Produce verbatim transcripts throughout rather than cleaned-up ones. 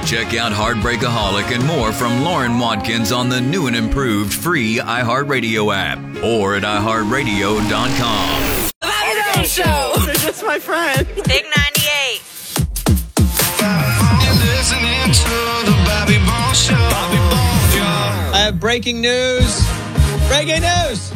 Check out Heartbreakaholic and more from Lauren Watkins on the new and improved free iHeartRadio app or at i heart radio dot com. The Bobby Bones Show. They're just my friend. Big ninety-eight. You're listening to the Bobby Bones Show. Bobby Bones Show. I have breaking news. Breaking news.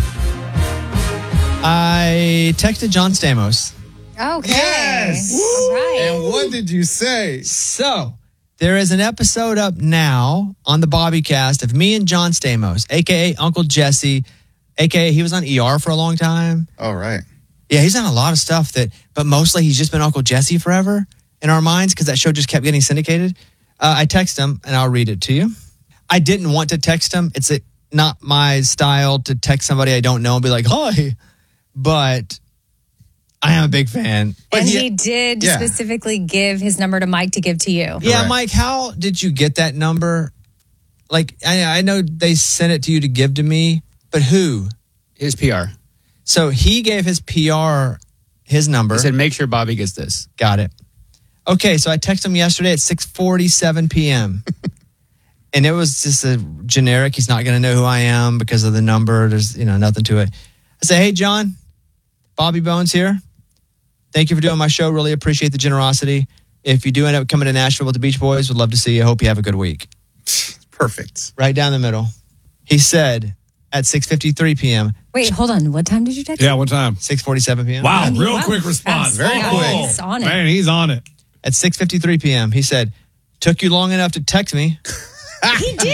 I texted John Stamos. Okay. Yes. All right. And what did you say? So, there is an episode up now on the Bobbycast of me and John Stamos, a k a. Uncle Jesse, a k a he was on E R for a long time. All right. Yeah, he's done a lot of stuff, that, but mostly he's just been Uncle Jesse forever in our minds because that show just kept getting syndicated. Uh, I text him, and I'll read it to you. I didn't want to text him. It's a, not my style to text somebody I don't know and be like, hi. But I am a big fan. But And he, he did yeah. specifically give his number to Mike to give to you. yeah, Correct. Mike, how did you get that number? Like, I, I know they sent it to you to give to me, but who? His P R. So he gave his P R his number. He said, make sure Bobby gets this. Got it. Okay, so I texted him yesterday at six forty-seven p.m. and it was just a generic, he's not going to know who I am because of the number. There's, you know, nothing to it. I say, hey, John, Bobby Bones here. Thank you for doing my show. Really appreciate the generosity. If you do end up coming to Nashville with the Beach Boys, would love to see you. Hope you have a good week. Perfect. Right down the middle. He said at six fifty-three p.m. Wait, hold on. What time did you text? Yeah, what time? six forty-seven p.m. Wow, And he- real wow, quick response. fast. Very Yeah, quick. He's on it. Man, he's on it. At six fifty-three p.m. He said, took you long enough to text me. He did.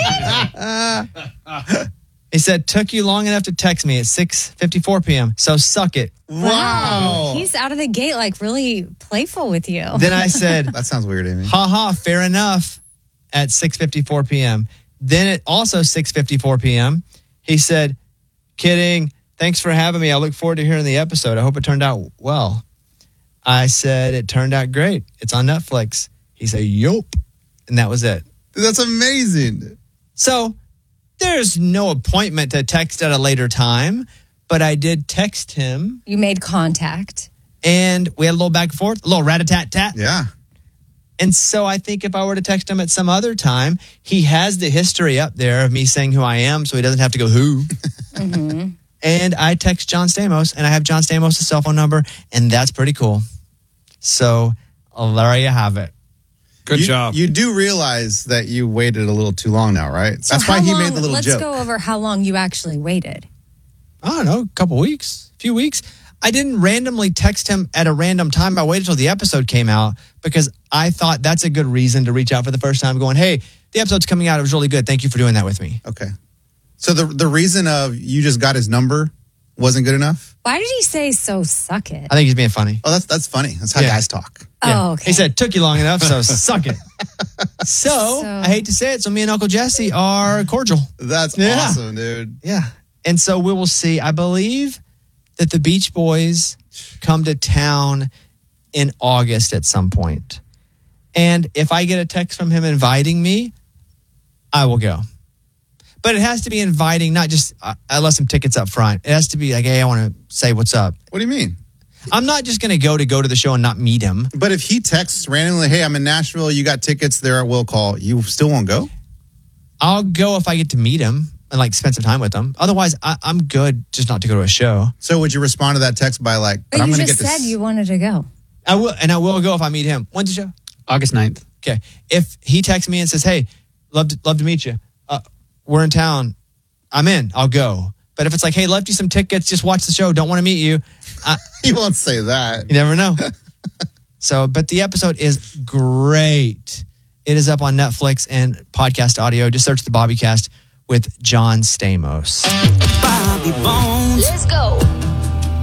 He said, took you long enough to text me at six fifty-four p.m. So suck it. Wow. He's out of the gate, like really playful with you. Then I said, That sounds weird, Amy. ha ha, fair enough at six fifty-four p.m. Then at also six fifty-four p.m., he said, kidding. Thanks for having me. I look forward to hearing the episode. I hope it turned out well. I said, it turned out great. It's on Netflix. He said, yup. And that was it. That's amazing. So there's no appointment to text at a later time, but I did text him You made contact. and we had a little back and forth, a little rat-a-tat-tat. Yeah. And so I think if I were to text him at some other time, he has the history up there of me saying who I am, so he doesn't have to go who. Mm-hmm. And I text John Stamos, and I have John Stamos' cell phone number, and that's pretty cool. So there you have it. Good you, job. You do realize that you waited a little too long now, right? So That's why how he long- made the little let's joke. go over how long you actually waited. I don't know, a couple weeks, a few weeks. I didn't randomly text him at a random time. I waited till the episode came out because I thought that's a good reason to reach out for the first time going, hey, the episode's coming out. It was really good. Thank you for doing that with me. Okay. So the the reason of you just got his number wasn't good enough? Why did he say so suck it? I think he's being funny. Oh, that's that's funny. That's how Yeah. guys talk. Yeah. Oh, okay. He said, took you long enough, so suck it. So, So- I hate to say it, so me and Uncle Jesse are cordial. That's Yeah. awesome, dude. Yeah. And so we will see. I believe that the Beach Boys come to town in August at some point. And if I get a text from him inviting me, I will go. But it has to be inviting, not just, uh, I left some tickets up front. It has to be like, hey, I want to say what's up. What do you mean? I'm not just going to go to go to the show and not meet him. But if he texts randomly, hey, I'm in Nashville, you got tickets there at Will Call, you still won't go? I'll go if I get to meet him and like spend some time with him. Otherwise, I, I'm good just not to go to a show. So would you respond to that text by like, but, But I'm you going to just get said this? you wanted to go. I will, and I will go if I meet him. When's the show? August ninth. Okay. If he texts me and says, hey, love to, love to meet you. Uh, we're in town. I'm in. I'll go. But if it's like, hey, left you some tickets, just watch the show. Don't want to meet you. I, He won't say that. you never know. So, but the episode is great. It is up on Netflix and podcast audio. Just search the Bobbycast with John Stamos. Bobby Bones. Let's go.